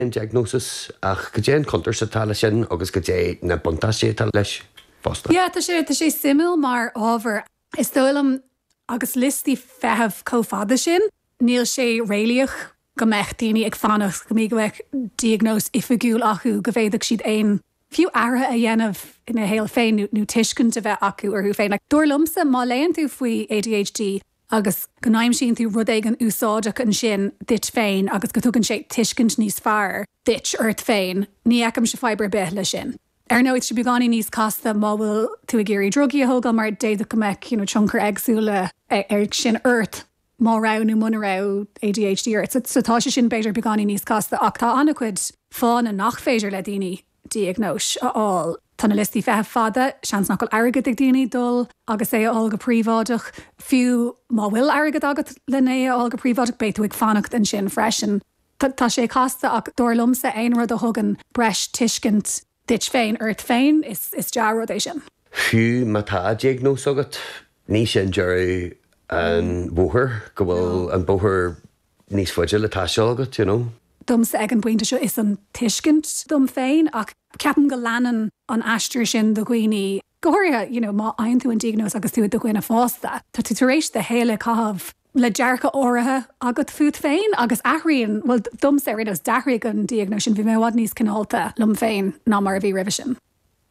diagnosis ach go dé contar sa tal sin agus go dé na bontáiste tal leis fásta. Ja, tá sé simú mar ábhar is dólam agus listí feheh cófada sin, níl sé réliach go mecht daoine ag fannach go mí go bheith diagnós ifigúil acu go bhéideach siad aon fiú ara a dhéanamh ina héal féin nó tuiscint a bheith acu arthú féin. Dúirlumsa má léonn tú faoi ADHD agus go naim sin tú rud éigen úsáideach an sin dit féin agus go tugann sé tuiscint níos fearr dit ort féin, ní eicem se fibre beth le sin. Nóid si beáí níos casta má bhfuil tú a géirí drogaí a thuga mar déad go meic tionchar agsúla ar sin ort má ranú muna ra ADHD ort. So tá sin beidir beáí níos casta ach tá annacuid fáin a nach féidir le daoine diagnós aáil. Tána listí fethe fada, seans nach agad ag daoine dul agus é áil go príomháideach fiú má bhfuil agad agat lené áil go príomháideach beitú ag fannacht an sin freisin. Tá sé casta ach dúirlumsa aon rud a thugan breis tuiscint dit féin ort féin is dearrad é sin. Fiú má tá diagnós agat ní sin deir an bóthir go bhfuil an bóthir níos fuide le táise agat, Dumsa ag an buinte seo is an tuiscint dum féin ach ceapan go leanan an aistrir sin do ghuioine gohairthe, má aon tú an diagnós agus tú do ghuioine fásta. Tá tú éis de héile cahabh le dearcha áirithe agat fút féin agus aithríonn bhfuil dumsa ar idos dethraigh an diagnós sin bhí mé bhád níos cinálta lum féin ná mar a bhí ribh sin.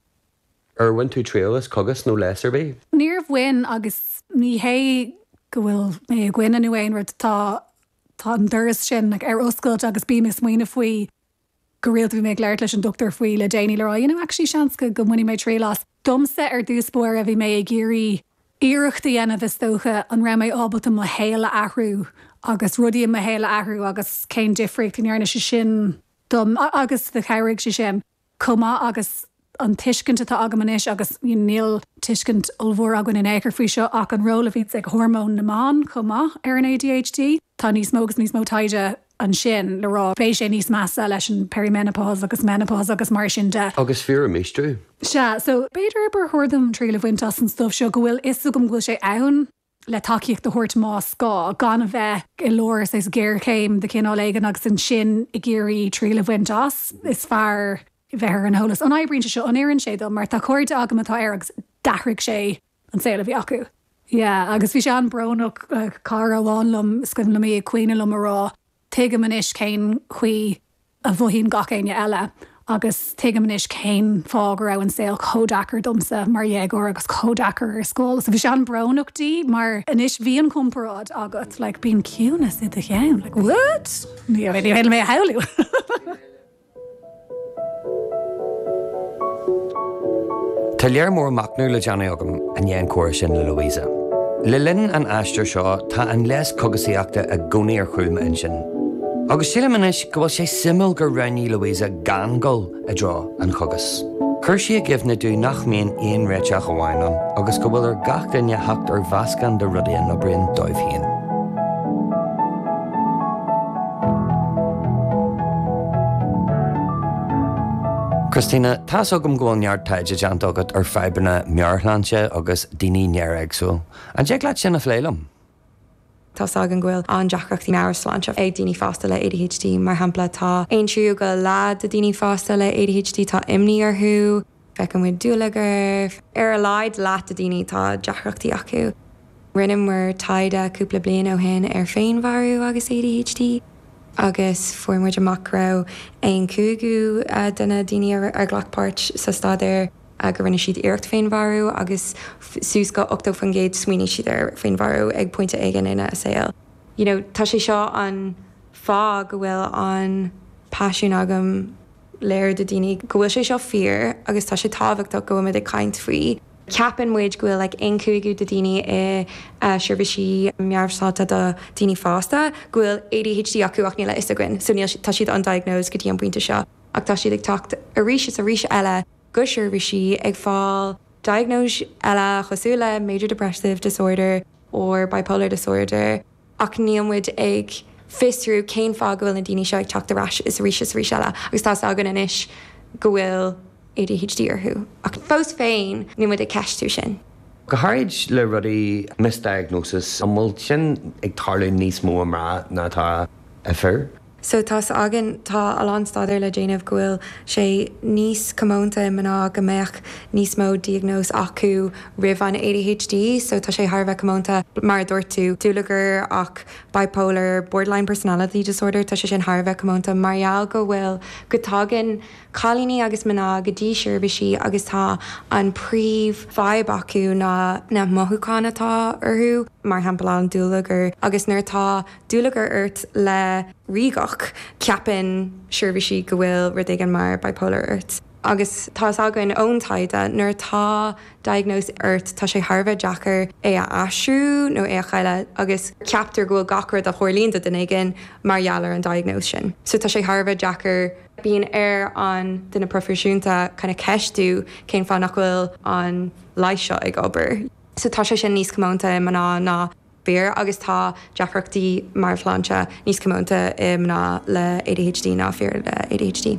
Bhain tú tríolas cogus nó lesar bé? Níor bhain agus ní hé go bhfuil mé a gcuine nu aon rud tá an duras sin ar oscailt agus bí mis muoine faoi go réalta bhí mé léir leis an doctor faoi le déanaine le ráin actually seans go muine mé trélas. Dumsa ar dúspóir a bhí mé ag géirí iireachta dhéanamh is tócha an ra mé ábalta mo héile ahrú agus rudí mo héile ahrú agus céin difricht in airne sin dum agus de cheirigh sé sin comá agus an tuiscint atá agamanis agus níl tuiscint olmhór agan in éair faoi seo ach an róla bhí ag hormón na man comá ar an ADHD. Tá níos mógus níos mó taide an sin le rá bééis sé níos measa leis an perimenopause agus menopause agus mar sin de. Agus fear a místrú. So beidir bar thuirm trí le bhaintas an stuff seo go bhfuil is gom ghfuil sé ann le takeíocht do thuirt má scá gan a bheith I lóir is géir céim de cinál éigen agus an sin I géirí trí le bhaintas is fearr bheith an holas. An eibríonn seo an éann sé dom mar tá chuirde agamatá agus dahraigh sé an saola bhí acu. Agus bhí sé an brnach car bháinlumm scuim le mí cuioine le marrá tuige manis céin chuí a bhhín gacéine eile agus tuige manis céin fág ra an saoil códachar domsa mar dhéagóir agus códachar ar scóil. So bhí sé an brnachtaí mar inis bhí an comprád agat le bíon ciúnas I a cheann. Like, what? Ní bhé mé heú. Tá léir mór macnú le deanna agam an dhéan cuair sin le Louisa. Le linn an aistir seo tá an les cogasíachta a gcónaí ar chuilme in sin. Agus síle manis go bhfuil sé simil gur raní Louisa gangol a drá an chogas. Cur sí a gibhna dú nach míon aon réiteach go bhhainam agus go bhfuil ar gach duine hacht ar bhascan de rudaíon nó brion dóibhíon. Christina, tá agam ggóil neart taide deant agat ar feibena mearthlánse agus daoine nearagsúil. An déag leat sin a phléilm? Tá agan ghfuil an deachreachtaí mearthlánse ag daoine fásta le ADHD mar hampla tá aon tríú go lead de daoine fásta le ADHD tá imní arthú, fecin muid dúlagar ar a leid leat a daoine tá deachreachtaí acu. Rinne mar taide cúpla blian ó hen ar féinmharú agus ADHD. Agus fuair amach ra aon cúgu duna daine ar ghlachpáirt sa staidir go rinne siad iirecht féinmharú agus sús go 8 fan géad swinoine siad ar féinmharú ag pointe aigen ina a saoil. Tá sé seo an fá go bhfuil an pasisiún agam léir de daine go bhfuil sé seo fear agus tá sé tábhachtach go bhfuil ag caint faoi. Ceapan muid go bhfuil ag incúgu de daine sirbisí mearmsáta do daine fásta, go bhfuil ADHD acu ach níle Instagram, so tá siad an diagnose go dtí an buinte seo. Ach tá siad ag tacht a rís eile go sirbisí ag fáil diagnose eile chosúla major depressive disorder or bipolar disorder ach níommuid ag fistrú céim fá go bhfuil na daine seo ag teach arás is rís eile, agus tá agan inis go bhfuil ADHD arthú. Ach fós féin ní muid ag ceistú sin. Go háid le rudaí misdiagnosis an bhfuil sin ag tarlaí níos mó amrá nátá a fear. So tá agan tá an staidir le déanamh gohfuil sé níos commónta maná go mbeadh níos mó diagnós acu rih an ADHD, so tá sé Harbheith commónta mar dúirtú dúlagar ach bipolar borderline personality disorder tá sé sin Harbheith commónta marall go bhfuil go tágan chalíní agus maná go dtí seirbhísí agus tá an príomh vibe acu na mothúcánatá orthú mar hampla an dúlagar agus nuair tá dúlagar ort le rígach ceapan seirbhísí go bhfuil rud ag an mar bipolar ort. Agus tá agan óntaide nuair tá diagnós ort tá sé Harbheith deachar é a asrú nó é a chaile agus ceaptar go bhfuil gachar a chóirlínta den igen margheallar an diagnós sin. So tá sé Harbheith deachar bíon an duna profisiúnta chuna ceistú cén fá nach bhfuil an leiseo ag obair. So tá sé sin níos commónta ná beer agus tá deachreachtaí mar flaanse níos commónta ná le ADHD ná fear le ADHD.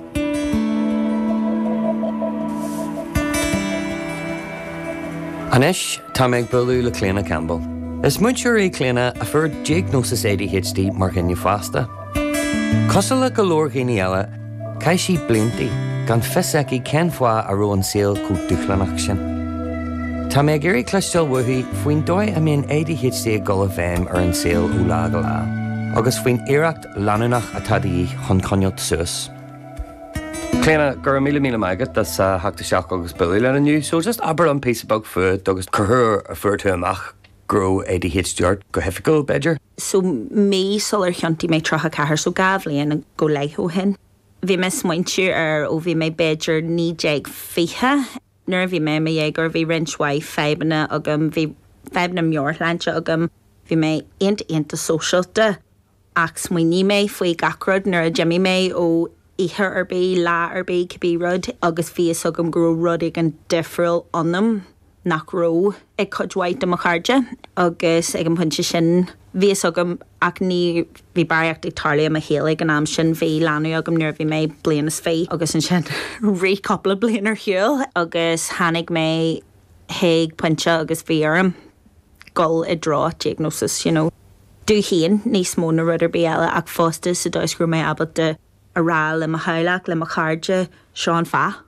Anis, tá méid buú le Cléanna Campbell. Is muúir í Cléanna a fur diagnosis ADHD mar giniu fásta. Cosal le go leor géine eile, cai sí bliantaí gan fisaí cén fá a roin síl cú dúchlanach sin. Tá mé géirí cleisteil wathaí faoin dóid a mbeadh ADHD gola bhéim ar an síl ó lá go lá, agus faoin iireacht leanúnach atá daí chun coinnealt suas. Cléanna gur míle maigad as heachta seach agus buí le aniu, so just aber an písa bag fud agus chuthir a fuirtú amach gro ADHD go heficail beidir. So mé solar cheantaí mé trotha cethir so gabhlaíonn go leithó hin. Bhí me smaointe ó bhí mé beidir níéag fithe, nuair bhí mé dhéagar bhí rinshhaid febanna agam bhí febanna meorthlainte agam bhí mé aonanta socialte ach smaoiní mé faoi gacrad nuair a Jimmy mé ó ihe arbé lá arbé cabbí rud agus fios agam gro rud ag an difriúil anam nach ró ag chudhhaid am a charde agus ag an puinte sin fios agam ach ní bhí baraíocht ag tarlaí am a héala an am sin bhí leanú agam nuair bhí mé blianas fé agus an sin ré coppla blianar hiúil agus hánig mé héag puinte agus bhí arm gol I drá diagnosis, Dú híon níos mó na ruidir bí eile ach fósta sa dóisgrú mé abal de a rá le a heileach le a charde seo an fá.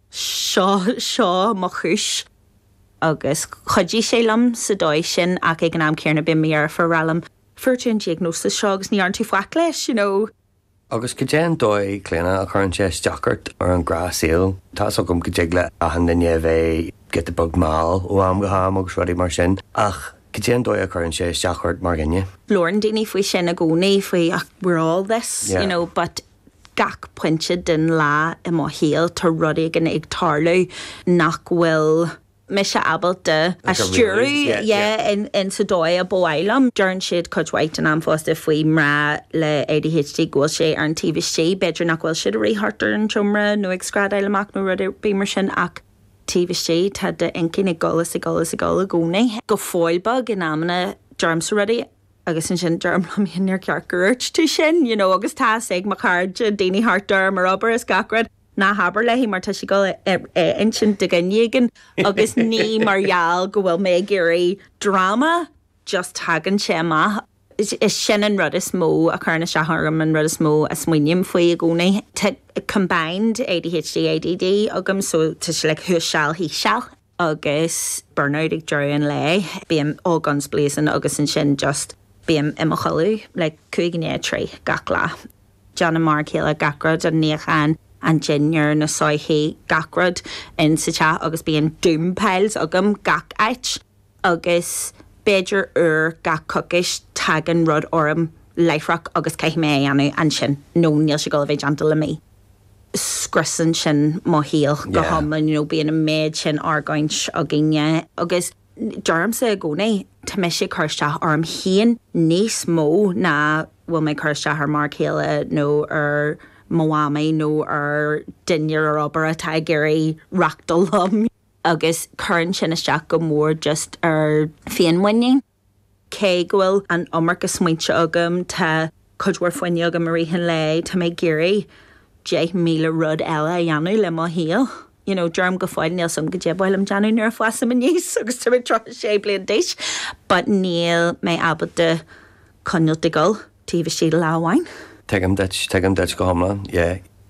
Seo mo chúis. Agus chudí sé lam sa dóis sin ach ag an am céarna bí mé ar ralam fuirte an diagnosis seo agus ní an tú faic leis, Agus go déan dóid Cléanna a chuann sé steachart ar an grasíal, tá so gom go déagla a han daine bheith get a bug máil ó am go ham agus ruí mar sin ach go déan dóid a chuann sé steachart mar gnne. Lauren daoine faoi sin a gcónaí faoi ach we're all this, but gach puinte den lá I má héal tá rudí gan ag tarlú nach bhfuil me se abal de a stúrú in sa dóid a bóáilm dearn siad chudhhaid an am fásta faoi mra le ADHD ghfuil sé ar an TVC beidir nach bhfuil siad a réhartar an tiomra nó ag scrad eileach nó rud bí mar sin ach TVC tá de incin ag golas a gcónaí go fáilbag in amna germ sa rudí agus an sin derm am hinir cearcurt tú sin, agus tá ag mar card daoine hartar mar obair is gacrad ná habar le hí mar tá si go in sin de gannégan agus ní margheall go bhfuil mé géirí drama just hagan sé maith. Is sin an rud is mó a chuirna seaharm an rud is mó a smuoinim faoi a gcónaí. Tá combined ADHD, ADD agam so tá si le thuiseáil hí seall agus burnout ag dúin le bíam all guns blazing agus an sin just bíam im a choú le cuaigné trí gach lá. Janna mar chéile gacrad an níochan an ginear na soithí gacrad in sa te agus bíon dúmpeils agam gach eit agus beidir gach cogis tagan rud orm leithreach agus caiith mé anú an sin nó níl se go bhéh antal le mí. Scrusan sin má híal go hamlan bíon a méid sin argáint a gine agus derm sa gcónaí tá me sé chuirte arm híon níos mó na bhfuil mé chuirte ar mar chéile nó ar moamé nó ar duine ar obair atá géirí reachtalm agus chuann sin isteach go mór just ar féinmhainning. Cé gohfuil an omarcha smuointe agam tá chudhfuir foiine agam mar rihan le tá mé géirí 10,000 rud eile a dheanú le má híal. Germ go fáil níl som go débáil am deanú nuair fuasa am níos agus tá tro sé blian déis, but níl mé abal de conneil de gol tíh sí láhhain. Tegam det go hamlan,